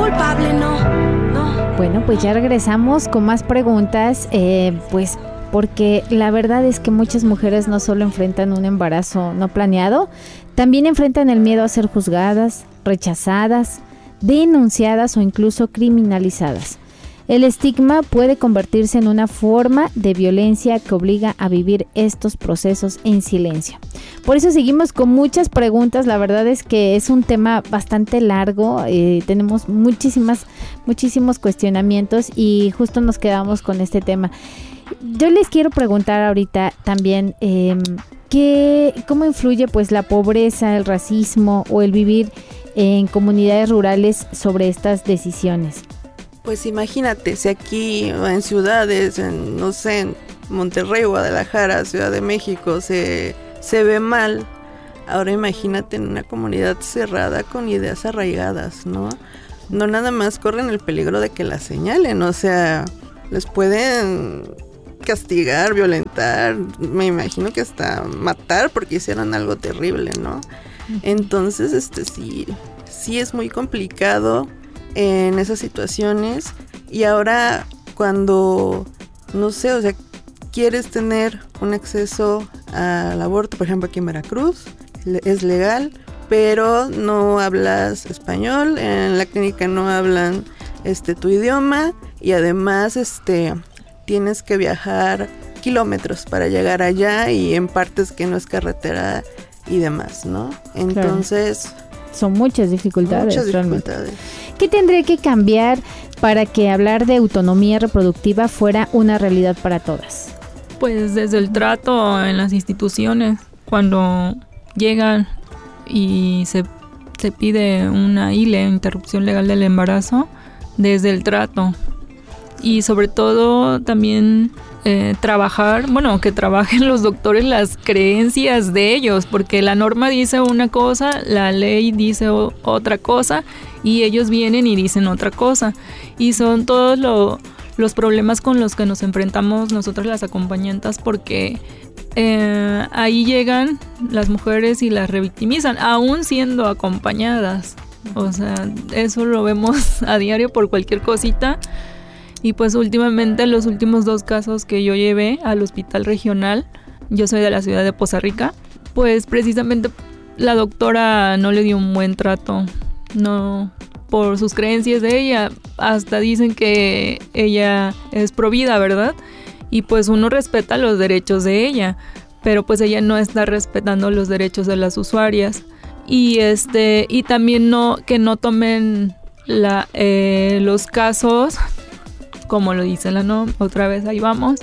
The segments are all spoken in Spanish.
culpable, no, no. Bueno, pues ya regresamos con más preguntas, pues porque la verdad es que muchas mujeres no solo enfrentan un embarazo no planeado, también enfrentan el miedo a ser juzgadas, rechazadas, denunciadas o incluso criminalizadas. El estigma puede convertirse en una forma de violencia que obliga a vivir estos procesos en silencio. Por eso seguimos con muchas preguntas. La verdad es que es un tema bastante largo. Tenemos muchísimos cuestionamientos y justo nos quedamos con este tema. Yo les quiero preguntar ahorita también ¿cómo influye pues la pobreza, el racismo o el vivir en comunidades rurales sobre estas decisiones? Pues imagínate, si aquí en ciudades, en Monterrey, Guadalajara, Ciudad de México, se ve mal, ahora imagínate en una comunidad cerrada con ideas arraigadas, ¿no? No nada más corren el peligro de que las señalen, o sea, les pueden castigar, violentar, me imagino que hasta matar porque hicieron algo terrible, ¿no? Entonces, sí es muy complicado en esas situaciones. Y ahora cuando, quieres tener un acceso al aborto, por ejemplo aquí en Veracruz, es legal, pero no hablas español, en la clínica no hablan tu idioma y además tienes que viajar kilómetros para llegar allá y en partes que no es carretera y demás, ¿no? Entonces... Claro. Son muchas dificultades. ¿Qué tendría que cambiar para que hablar de autonomía reproductiva fuera una realidad para todas? Pues desde el trato en las instituciones, cuando llegan y se pide una ILE, interrupción legal del embarazo, desde el trato. Y sobre todo también que trabajen los doctores las creencias de ellos, porque la norma dice una cosa, la ley dice otra cosa y ellos vienen y dicen otra cosa. Y son todos los problemas con los que nos enfrentamos nosotras las acompañantes, porque ahí llegan las mujeres y las revictimizan, aún siendo acompañadas. O sea, eso lo vemos a diario por cualquier cosita. Y pues últimamente los últimos 2 casos que yo llevé al hospital regional, yo soy de la ciudad de Poza Rica, pues precisamente la doctora no le dio un buen trato, no por sus creencias de ella, hasta dicen que ella es provida, ¿verdad? Y pues uno respeta los derechos de ella, pero pues ella no está respetando los derechos de las usuarias. Y también que no tomen los casos, como lo dice la NOM, otra vez ahí vamos,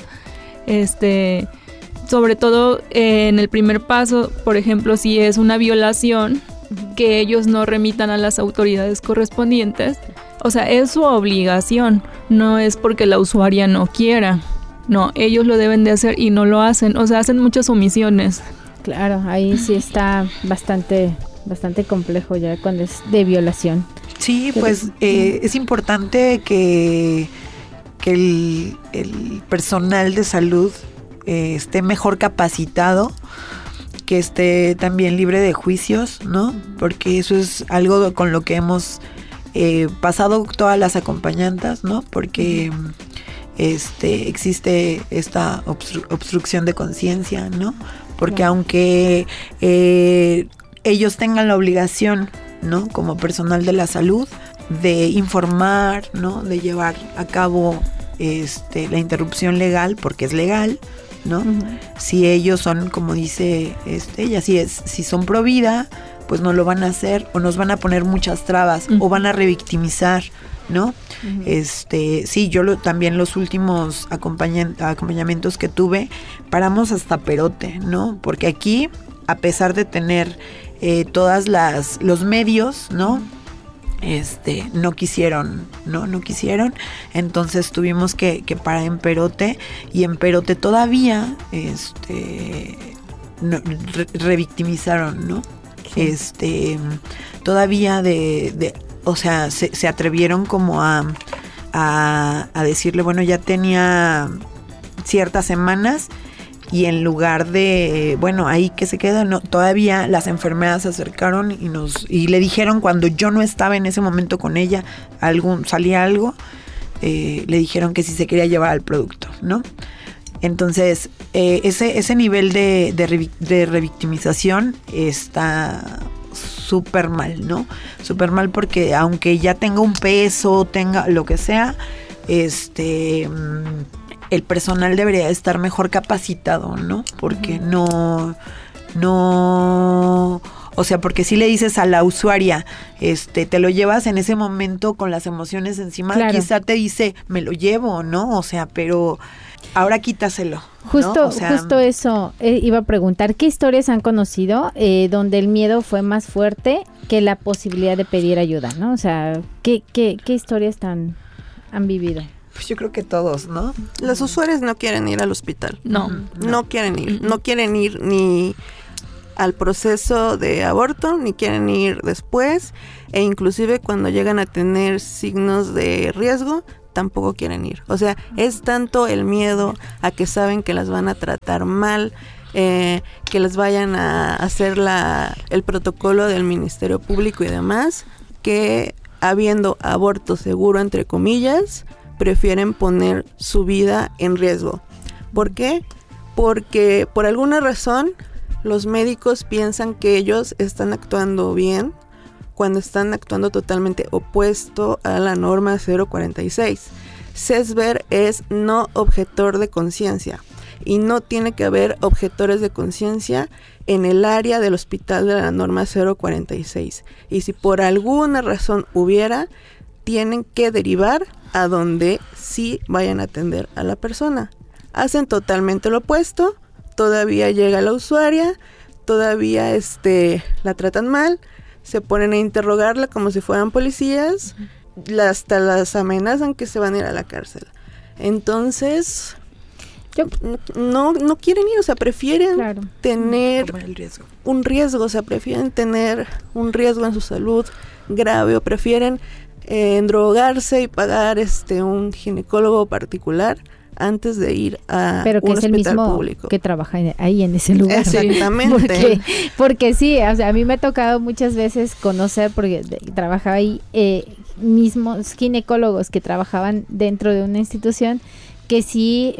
sobre todo en el primer paso, por ejemplo, si es una violación, que ellos no remitan a las autoridades correspondientes, o sea, es su obligación, no es porque la usuaria no quiera, no, ellos lo deben de hacer y no lo hacen, o sea, hacen muchas omisiones. Claro, ahí sí está bastante complejo ya cuando es de violación. Sí, pues es importante que el personal de salud esté mejor capacitado, que esté también libre de juicios, ¿no? Porque eso es algo con lo que hemos pasado todas las acompañantes, ¿no? Porque existe esta obstrucción de conciencia, ¿no? Porque aunque ellos tengan la obligación, ¿no? Como personal de la salud, de informar, ¿no? De llevar a cabo la interrupción legal, porque es legal, ¿no? Uh-huh. Si ellos son, como dice ella, si son pro vida, pues no lo van a hacer, o nos van a poner muchas trabas, uh-huh, o van a revictimizar, ¿no? Uh-huh. Sí, yo también los últimos acompañamientos que tuve, paramos hasta Perote, ¿no? Porque aquí, a pesar de tener todas los medios, ¿no? No quisieron, entonces tuvimos que parar en Perote, y en Perote todavía revictimizaron, ¿no? Sí. Todavía o sea, se atrevieron como a decirle, bueno, ya tenía ciertas semanas y en lugar de, bueno, ahí que se queda, no, todavía las enfermeras se acercaron y le dijeron, cuando yo no estaba en ese momento con ella, salía algo, le dijeron que si se quería llevar al producto, ¿no? Entonces, ese nivel de revictimización está súper mal, ¿no? Súper mal porque aunque ya tenga un peso, tenga lo que sea, el personal debería estar mejor capacitado, ¿no? Porque no, o sea, porque si le dices a la usuaria, te lo llevas en ese momento con las emociones encima, claro. Quizá te dice, me lo llevo, ¿no? O sea, pero ahora quítaselo. Justo, ¿no? O sea, justo eso iba a preguntar, ¿qué historias han conocido donde el miedo fue más fuerte que la posibilidad de pedir ayuda, ¿no? O sea, ¿qué historias han vivido? Pues yo creo que todos, ¿no? Las usuarias no quieren ir al hospital. No quieren ir. No quieren ir ni al proceso de aborto, ni quieren ir después, e inclusive cuando llegan a tener signos de riesgo, tampoco quieren ir. O sea, es tanto el miedo a que saben que las van a tratar mal, que les vayan a hacer el protocolo del Ministerio Público y demás, que habiendo aborto seguro, entre comillas, prefieren poner su vida en riesgo. ¿Por qué? Porque por alguna razón los médicos piensan que ellos están actuando bien cuando están actuando totalmente opuesto a la norma 046. CESBER es no objetor de conciencia y no tiene que haber objetores de conciencia en el área del hospital de la norma 046. Y si por alguna razón hubiera, tienen que derivar a donde sí vayan a atender a la persona. Hacen totalmente lo opuesto, todavía llega la usuaria, todavía la tratan mal, se ponen a interrogarla como si fueran policías, hasta las amenazan que se van a ir a la cárcel. Entonces, no quieren ir, o sea, prefieren tener un riesgo, o sea, prefieren tener un riesgo en su salud grave, o prefieren drogarse y pagar un ginecólogo particular antes de ir a un hospital público. Que trabaja ahí en ese lugar. Exactamente. Porque sí, o sea, a mí me ha tocado muchas veces conocer, porque trabajaba ahí, mismos ginecólogos que trabajaban dentro de una institución, que sí,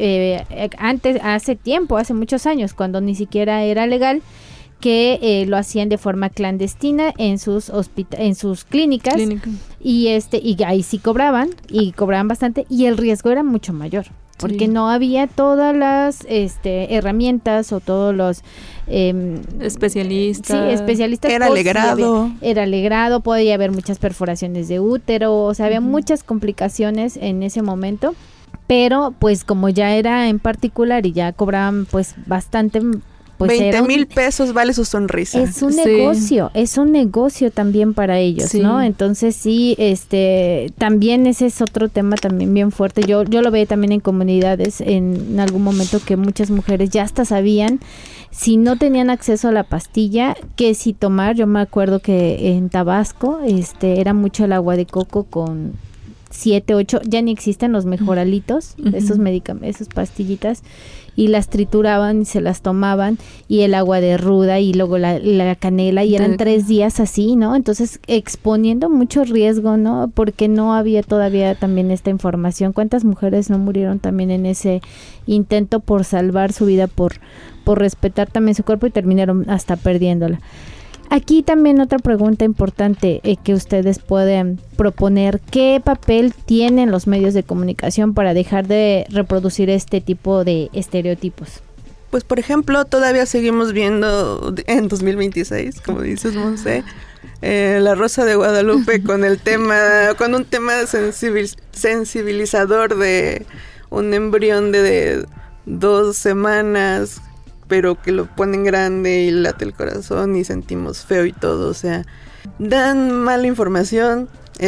hace muchos años, cuando ni siquiera era legal, que lo hacían de forma clandestina en sus clínicas. Y ahí sí cobraban bastante, y el riesgo era mucho mayor, porque no había todas las herramientas o todos los especialistas. Sí, especialistas. Era legrado, podía haber muchas perforaciones de útero, o sea, había muchas complicaciones en ese momento, pero pues como ya era en particular y ya cobraban pues bastante, pues 20,000 pesos vale su sonrisa. Es un negocio también para ellos, ¿no? Entonces sí, también ese es otro tema también bien fuerte. Yo lo veo también en comunidades en algún momento, que muchas mujeres ya hasta sabían, si no tenían acceso a la pastilla, que si tomar. Yo me acuerdo que en Tabasco era mucho el agua de coco con 7, 8, ya ni existen los mejoralitos, esos medicamentos, esas pastillitas, y las trituraban y se las tomaban, y el agua de ruda y luego la canela, y eran 3 días así, ¿no? Entonces exponiendo mucho riesgo, ¿no? Porque no había todavía también esta información. ¿Cuántas mujeres no murieron también en ese intento por salvar su vida, por respetar también su cuerpo, y terminaron hasta perdiéndola? Aquí también otra pregunta importante que ustedes pueden proponer: ¿qué papel tienen los medios de comunicación para dejar de reproducir este tipo de estereotipos? Pues por ejemplo, todavía seguimos viendo en 2026, como dices, Monse, La Rosa de Guadalupe con un tema sensibilizador de un embrión de 2 semanas, pero que lo ponen grande y late el corazón y sentimos feo y todo. O sea, dan mala información.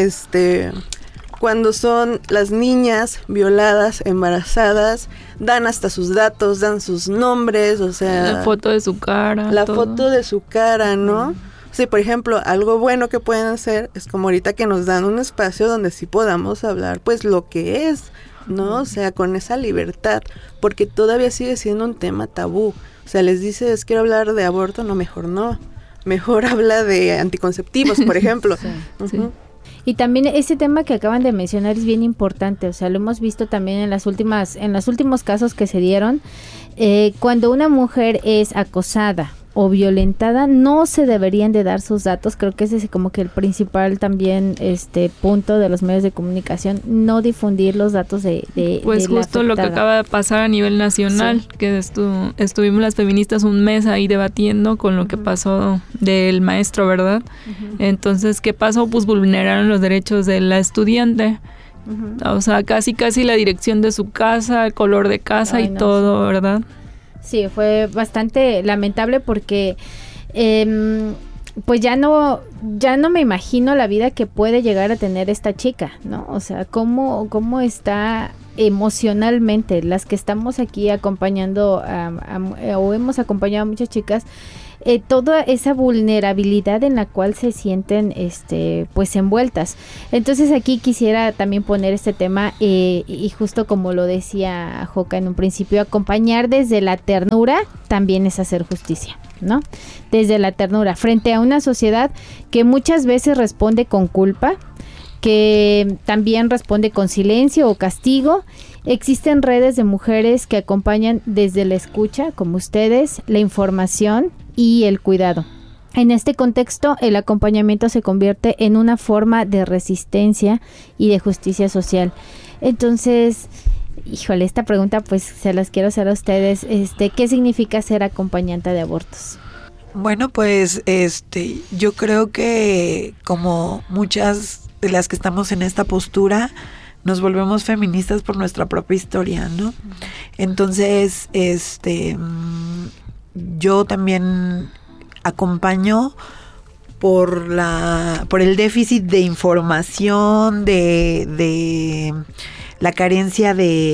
Cuando son las niñas violadas, embarazadas, dan hasta sus datos, dan sus nombres, o sea, la foto de su cara. Foto de su cara, ¿no? O sea, por ejemplo, algo bueno que pueden hacer es como ahorita que nos dan un espacio donde sí podamos hablar, pues lo que es ¿no? O sea, con esa libertad, porque todavía sigue siendo un tema tabú. O sea, les dices, quiero hablar de aborto, no, mejor habla de anticonceptivos, por ejemplo. Sí, sí. Y también ese tema que acaban de mencionar es bien importante, o sea, lo hemos visto también en los últimos casos que se dieron, cuando una mujer es acosada o violentada, no se deberían de dar sus datos. Creo que ese es como que el principal también punto de los medios de comunicación, no difundir los datos de pues la justo lo que afectada. acaba de pasar a nivel nacional, sí, que estuvimos las feministas un mes ahí debatiendo con lo que pasó del maestro, ¿verdad? Entonces, ¿qué pasó? Pues vulneraron los derechos de la estudiante. O sea, casi la dirección de su casa, el color de casa. Ay, y no, todo, ¿verdad? Sí, fue bastante lamentable porque pues ya no me imagino la vida que puede llegar a tener esta chica, ¿no? O sea, cómo está emocionalmente. Las que estamos aquí acompañando o hemos acompañado a muchas chicas, toda esa vulnerabilidad en la cual se sienten pues envueltas. Entonces aquí quisiera también poner este tema y justo como lo decía Joca en un principio, acompañar desde la ternura también es hacer justicia, ¿no? Desde la ternura frente a una sociedad que muchas veces responde con culpa, que también responde con silencio o castigo. Existen redes de mujeres que acompañan desde la escucha, como ustedes, la información y el cuidado. En este contexto, el acompañamiento se convierte en una forma de resistencia y de justicia social. Entonces, híjole, esta pregunta pues se las quiero hacer a ustedes. ¿Qué significa ser acompañante de abortos? Bueno, pues yo creo que como muchas de las que estamos en esta postura, nos volvemos feministas por nuestra propia historia, ¿no? Entonces, yo también acompaño por el déficit de información, de la carencia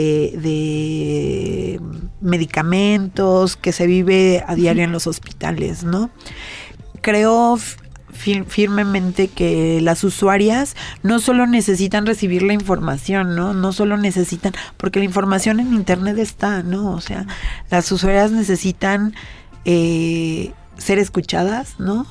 de medicamentos que se vive a diario en los hospitales, ¿no? Creo firmemente que las usuarias no solo necesitan recibir la información, no solo necesitan, porque la información en internet está, ¿no? O sea, las usuarias necesitan ser escuchadas, ¿no?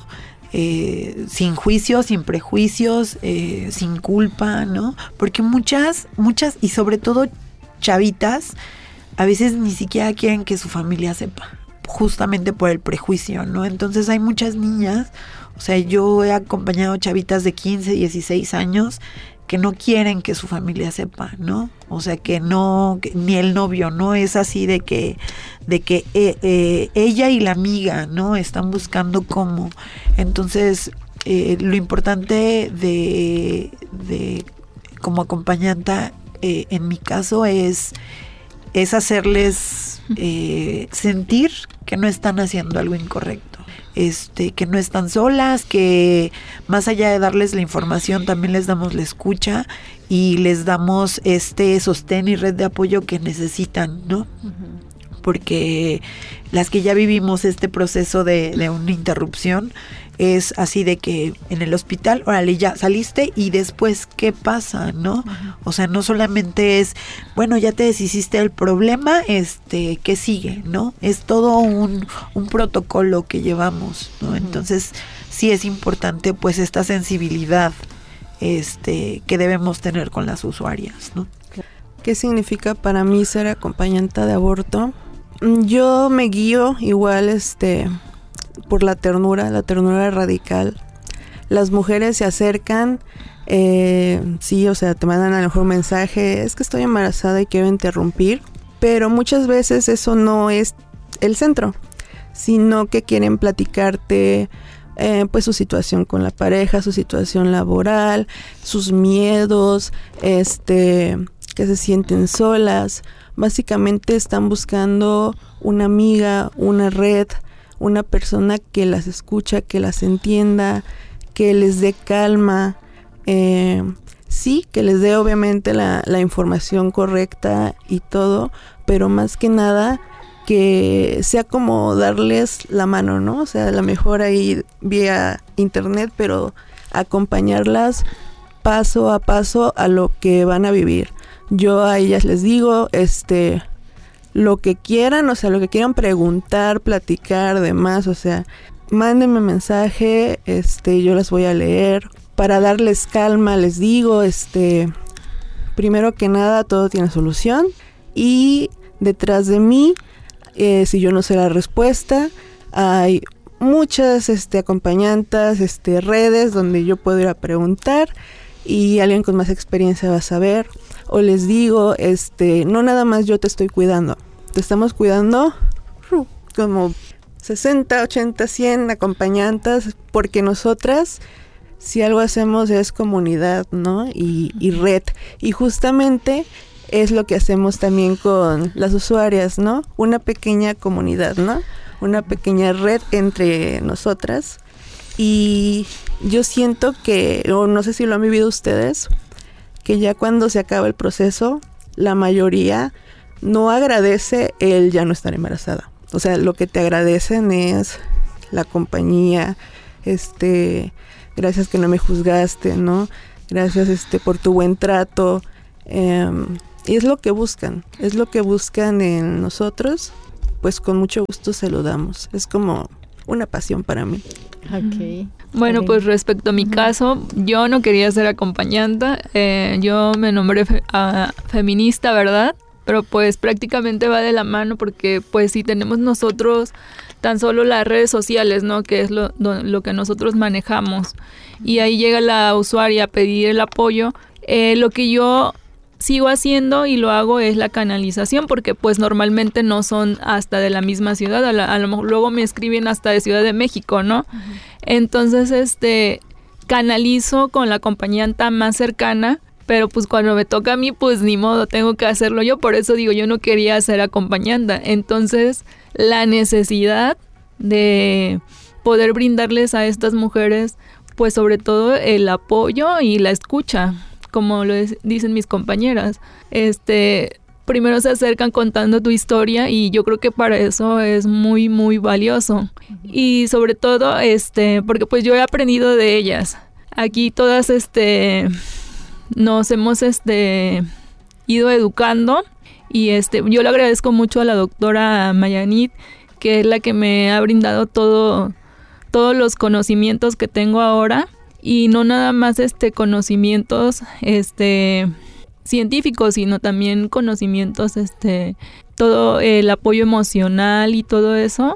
Sin juicios, sin prejuicios, sin culpa, ¿no? Porque muchas y sobre todo chavitas a veces ni siquiera quieren que su familia sepa, justamente por el prejuicio, ¿no? Entonces hay muchas niñas, o sea, yo he acompañado chavitas de 15, 16 años que no quieren que su familia sepa, ¿no? O sea, que ni el novio, ¿no? Es así de que ella y la amiga, ¿no? Están buscando cómo. Entonces, lo importante de como acompañante, en mi caso, es hacerles sentir que no están haciendo algo incorrecto. Que no están solas, que más allá de darles la información también les damos la escucha y les damos sostén y red de apoyo que necesitan, ¿no? Porque las que ya vivimos este proceso de una interrupción es así de que en el hospital, órale, ya saliste y después, ¿qué pasa, no? O sea, no solamente es, bueno, ya te deshiciste del problema, ¿qué sigue, no? Es todo un protocolo que llevamos, ¿no? Entonces, sí es importante, pues, esta sensibilidad, que debemos tener con las usuarias, ¿no? ¿Qué significa para mí ser acompañante de aborto? Yo me guío igual, por la ternura radical. Las mujeres se acercan, sí, o sea, te mandan a lo mejor un mensaje, es que estoy embarazada y quiero interrumpir, pero muchas veces eso no es el centro, sino que quieren platicarte pues su situación con la pareja, su situación laboral, sus miedos, que se sienten solas. Básicamente están buscando una amiga, una red, una persona que las escucha, que las entienda, que les dé calma, sí, que les dé obviamente la información correcta y todo, pero más que nada que sea como darles la mano, ¿no? O sea, a lo mejor ahí vía internet, pero acompañarlas paso a paso a lo que van a vivir. Yo a ellas les digo, lo que quieran, o sea, lo que quieran preguntar, platicar, demás, o sea, mándenme mensaje, yo las voy a leer. Para darles calma, les digo, primero que nada, todo tiene solución. Y detrás de mí, si yo no sé la respuesta, hay muchas acompañantas, redes donde yo puedo ir a preguntar y alguien con más experiencia va a saber. O les digo, no nada más yo te estoy cuidando, te estamos cuidando como 60, 80, 100 acompañantas, porque nosotras, si algo hacemos es comunidad, ¿no? Y red. Y justamente es lo que hacemos también con las usuarias, ¿no? Una pequeña comunidad, ¿no? Una pequeña red entre nosotras. Y yo siento que, o no sé si lo han vivido ustedes, que ya cuando se acaba el proceso, la mayoría no agradece el ya no estar embarazada. O sea, lo que te agradecen es la compañía, gracias que no me juzgaste, ¿no? Gracias por tu buen trato. Y es lo que buscan en nosotros, pues con mucho gusto se lo damos. Es como una pasión para mí. Okay. Bueno, pues respecto a mi caso, yo no quería ser acompañante, yo me nombré feminista, ¿verdad? Pero pues prácticamente va de la mano, porque pues si tenemos nosotros tan solo las redes sociales, ¿no? Que es lo que nosotros manejamos, y ahí llega la usuaria a pedir el apoyo, lo que yo sigo haciendo y lo hago es la canalización, porque pues normalmente no son hasta de la misma ciudad, a lo mejor luego me escriben hasta de Ciudad de México, ¿no? Uh-huh. Entonces canalizo con la acompañante más cercana, pero pues cuando me toca a mí, pues ni modo, tengo que hacerlo yo. Por eso digo, yo no quería ser acompañante. Entonces la necesidad de poder brindarles a estas mujeres, pues sobre todo el apoyo y la escucha, como lo dicen mis compañeras. Primero se acercan contando tu historia, y yo creo que para eso es muy, muy valioso. Y sobre todo, porque pues yo he aprendido de ellas. Aquí todas, nos hemos, ido educando, y yo le agradezco mucho a la doctora Mayanit, que es la que me ha brindado todos los conocimientos que tengo ahora. Y no nada más conocimientos científicos, sino también conocimientos, todo el apoyo emocional y todo eso,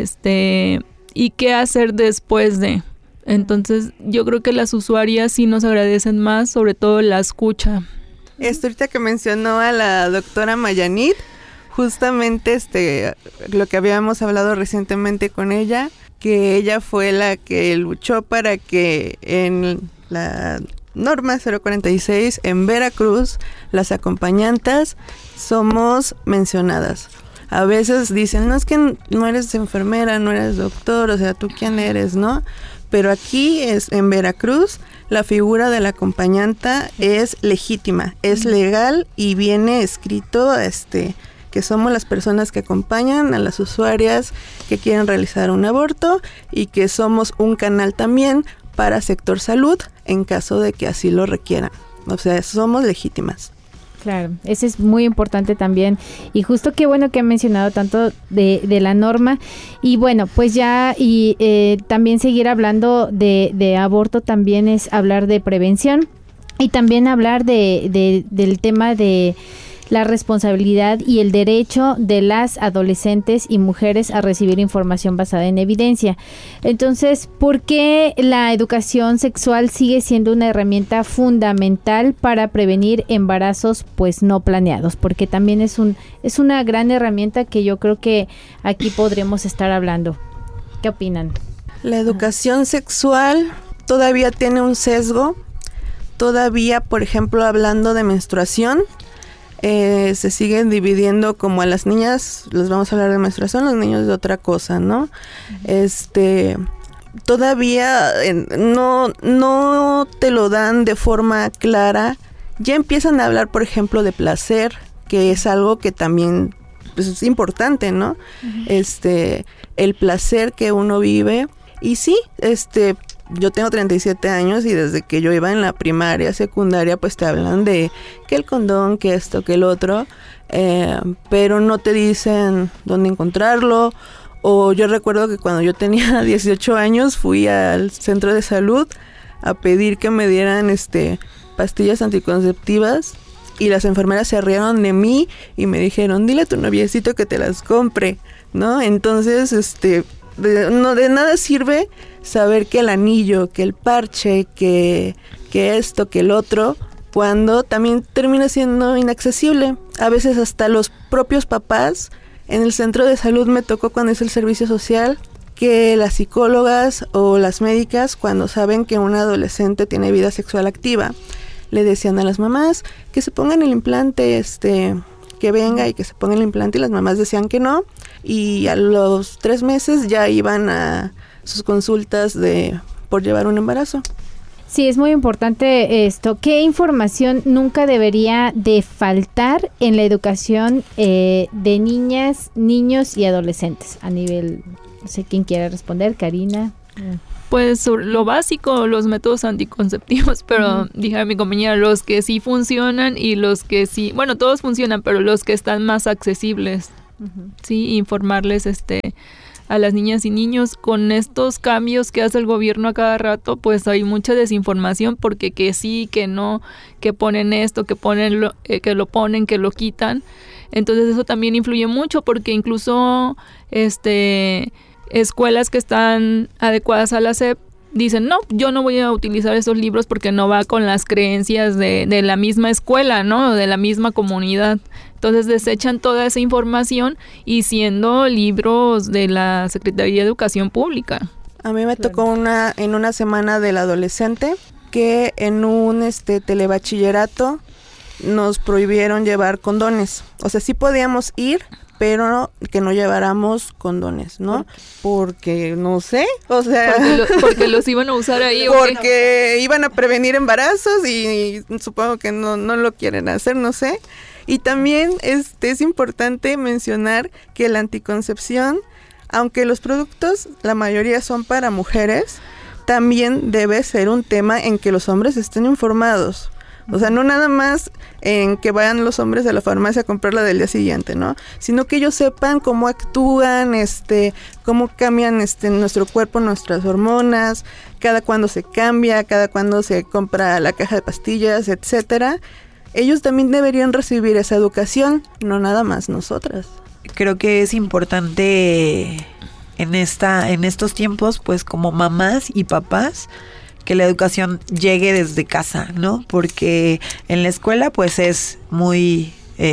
y qué hacer después de. Entonces yo creo que las usuarias sí nos agradecen más, sobre todo la escucha. Ahorita que mencionó a la doctora Mayanit, justamente lo que habíamos hablado recientemente con ella, que ella fue la que luchó para que en la norma 046 en Veracruz las acompañantas somos mencionadas. A veces dicen, no, es que no eres enfermera, no eres doctor, o sea, ¿tú quién eres, no? Pero aquí en Veracruz la figura de la acompañanta es legítima, es legal, y viene escrito que somos las personas que acompañan a las usuarias que quieren realizar un aborto, y que somos un canal también para sector salud en caso de que así lo requieran. O sea, somos legítimas. Claro, eso es muy importante también, y justo qué bueno que han mencionado tanto de la norma. Y bueno, pues ya, y también seguir hablando de aborto también es hablar de prevención, y también hablar del tema de la responsabilidad y el derecho de las adolescentes y mujeres a recibir información basada en evidencia. Entonces, ¿por qué la educación sexual sigue siendo una herramienta fundamental para prevenir embarazos pues no planeados? Porque también es una gran herramienta que yo creo que aquí podremos estar hablando. ¿Qué opinan? La educación sexual todavía tiene un sesgo. Todavía, por ejemplo, hablando de menstruación, se siguen dividiendo como a las niñas, les vamos a hablar de menstruación, los niños de otra cosa, ¿no? Todavía no te lo dan de forma clara. Ya empiezan a hablar, por ejemplo, de placer, que es algo que también pues, es importante, ¿no? Uh-huh. El placer que uno vive. Y sí, yo tengo 37 años y desde que yo iba en la primaria, secundaria, pues te hablan de que el condón, que esto, que el otro, pero no te dicen dónde encontrarlo. O yo recuerdo que cuando yo tenía 18 años fui al centro de salud a pedir que me dieran pastillas anticonceptivas y las enfermeras se rieron de mí y me dijeron, dile a tu noviecito que te las compre, ¿no? Entonces, de nada sirve saber que el anillo, que el parche, que esto, que el otro, cuando también termina siendo inaccesible. A veces hasta los propios papás. En el centro de salud me tocó cuando hice el servicio social que las psicólogas o las médicas, cuando saben que un adolescente tiene vida sexual activa, le decían a las mamás que se pongan el implante, que venga y que se ponga el implante, y las mamás decían que no, y a los 3 meses ya iban a sus consultas por llevar un embarazo. Sí, es muy importante esto. ¿Qué información nunca debería de faltar en la educación de niñas, niños y adolescentes? A nivel, no sé quién quiere responder, Karina. Pues sobre lo básico, los métodos anticonceptivos, pero dije a mi compañera, los que sí funcionan y los que sí, bueno, todos funcionan, pero los que están más accesibles, sí, informarles a las niñas y niños. Con estos cambios que hace el gobierno a cada rato, pues hay mucha desinformación, porque que sí, que no, que ponen esto, que ponen que lo ponen, que lo quitan. Entonces eso también influye mucho, porque incluso escuelas que están adecuadas a la SEP dicen, no, yo no voy a utilizar esos libros porque no va con las creencias de la misma escuela, ¿no? De la misma comunidad. Entonces desechan toda esa información y siendo libros de la Secretaría de Educación Pública. A mí me tocó en una semana del adolescente que en un telebachillerato nos prohibieron llevar condones. O sea, sí podíamos ir, pero que no lleváramos condones, ¿no? Porque no sé, o sea... Porque los iban a usar ahí. Porque iban a prevenir embarazos y supongo que no lo quieren hacer, no sé. Y también es importante mencionar que la anticoncepción, aunque los productos, la mayoría son para mujeres, también debe ser un tema en que los hombres estén informados. O sea, no nada más en que vayan los hombres a la farmacia a comprarla del día siguiente, ¿no? Sino que ellos sepan cómo actúan, cómo cambian nuestro cuerpo, nuestras hormonas, cada cuándo se cambia, cada cuándo se compra la caja de pastillas, etcétera. Ellos también deberían recibir esa educación, no nada más nosotras. Creo que es importante en estos tiempos, pues como mamás y papás, que la educación llegue desde casa, ¿no? Porque en la escuela pues es muy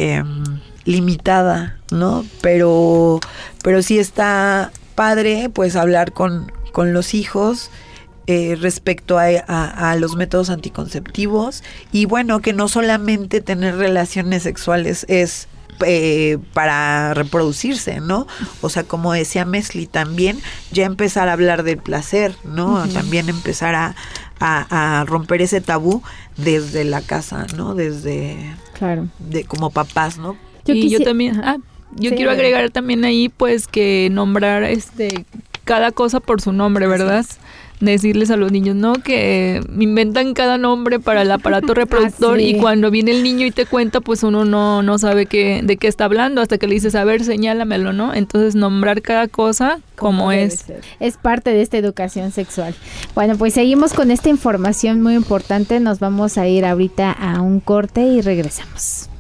limitada, ¿no? Pero sí está padre pues hablar con los hijos respecto a los métodos anticonceptivos, y bueno, que no solamente tener relaciones sexuales es para reproducirse, ¿no? O sea, como decía Mesli, también ya empezar a hablar del placer, ¿no? Uh-huh. También empezar a romper ese tabú desde la casa, ¿no? Desde como papás, ¿no? Yo también, quiero agregar también ahí, pues, que nombrar cada cosa por su nombre, ¿verdad? Sí. Decirles a los niños, ¿no? Que inventan cada nombre para el aparato reproductor y cuando viene el niño y te cuenta, pues uno no sabe de qué está hablando hasta que le dices, a ver, señálamelo, ¿no? Entonces nombrar cada cosa como es. Es parte de esta educación sexual. Bueno, pues seguimos con esta información muy importante. Nos vamos a ir ahorita a un corte y regresamos.